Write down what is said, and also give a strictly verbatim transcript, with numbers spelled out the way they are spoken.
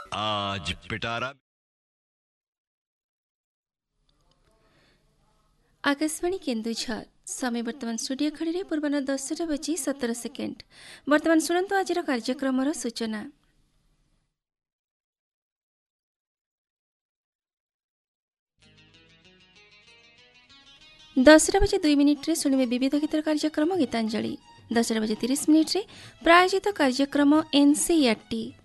आज पिटारा आकाशवाणी केन्दुझर समय वर्तमान स्टूडियो खड़ी पूर्वाह दसटा बजी सतर सेकेंड। वर्तमान शुणु आज कार्यक्रम सूचना। दसटा बजे दुई मिनिट्रे शुणिबे विविध गीतर कार्यक्रम गीतांजलि। दसटा बजे तीस मिनिट्रे प्रायोजित कार्यक्रम एनसीईआरटी